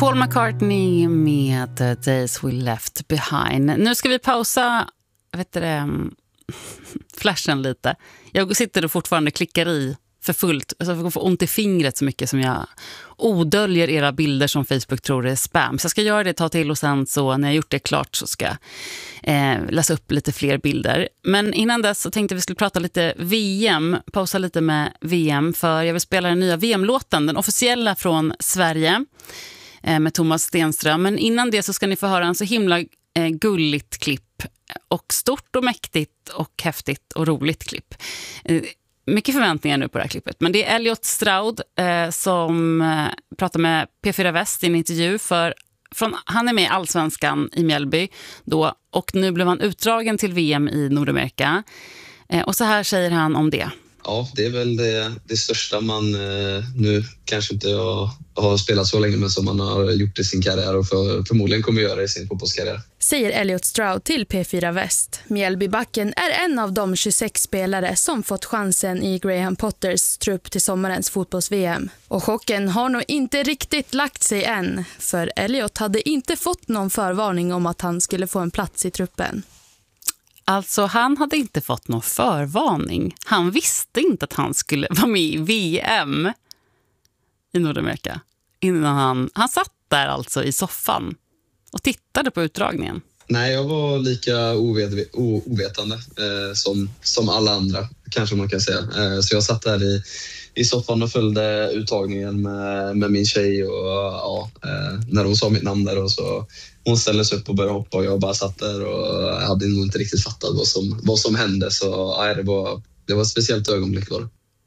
Paul McCartney med Days We Left Behind. Nu ska vi pausa flashen lite. Jag sitter och fortfarande klickar i för fullt. Alltså jag får ont i fingret så mycket som jag odöljer era bilder som Facebook tror är spam. Så jag ska göra det, ta till, och sen så när jag gjort det klart så ska jag läsa upp lite fler bilder. Men innan dess så tänkte vi skulle prata lite VM, pausa lite med VM, för jag vill spela den nya VM-låten, den officiella från Sverige med Thomas Stenström. Men innan det så ska ni få höra en så himla gulligt klipp, och stort och mäktigt och häftigt och roligt klipp. Mycket förväntningar nu på det här klippet. Men det är Elliot Stroud som pratar med P4 Väst i en intervju. Han är med i Allsvenskan i Mjällby då, och nu blev han utdragen till VM i Nordamerika. Och så här säger han om det. Ja, det är väl det största man nu kanske inte har spelat så länge, men som man har gjort i sin karriär och förmodligen kommer göra i sin fotbollskarriär. Säger Elliot Stroud till P4 Väst. Mjällbybacken är en av de 26 spelare som fått chansen i Graham Potters trupp till sommarens fotbolls-VM. Och chocken har nog inte riktigt lagt sig än, för Elliot hade inte fått någon förvarning om att han skulle få en plats i truppen. Alltså han hade inte fått någon förvarning. Han visste inte att han skulle vara med i VM i Nordamerika. Innan han satt där alltså i soffan och tittade på utdragningen. Nej, jag var lika ovetande som alla andra, kanske man kan säga. Så jag satt där i soffan och följde uttagningen med min tjej, och när hon sa mitt namn där, och så hon ställde sig upp och började hoppa, och jag bara satt där och hade nog inte riktigt fattat vad som hände. Så det var ett speciellt ögonblick var det.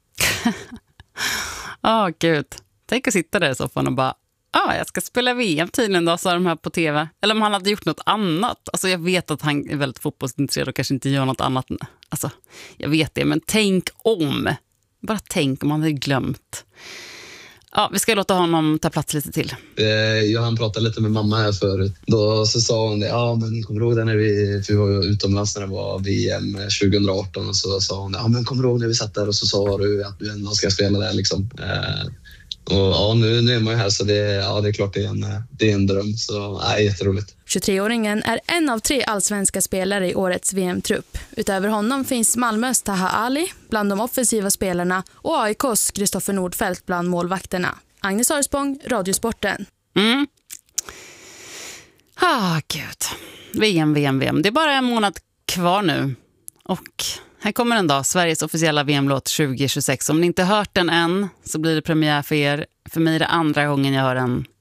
Gud. Tänk att sitta där i soffan och bara jag ska spela VM tydligen då, sa de här på tv. Eller om han hade gjort något annat. Alltså jag vet att han är väldigt fotbollsintresserad och kanske inte gör något annat. Alltså jag vet det, men tänk om. Bara tänk om han hade glömt. Ja, vi ska låta honom ta plats lite till. Han pratade lite med mamma här förut. Då så sa hon det, men kommer du ihåg det när vi var utomlands när det var VM 2018, och så sa hon det, men kommer du ihåg när vi satt där och så sa du att du ändå ska spela där liksom. Och nu är man ju här, så det är klart det är en dröm, så jätteroligt. 23-åringen är en av 3 allsvenska spelare i årets VM-trupp. Utöver honom finns Malmös Taha Ali bland de offensiva spelarna och AIKs Kristoffer Nordfeldt bland målvakterna. Agnes Arsbong, Radiosporten. Gud. VM. Det är bara en månad kvar nu. Och här kommer den dag, Sveriges officiella VM-låt 2026. Om ni inte hört den än så blir det premiär för er. För mig är det andra gången jag hör den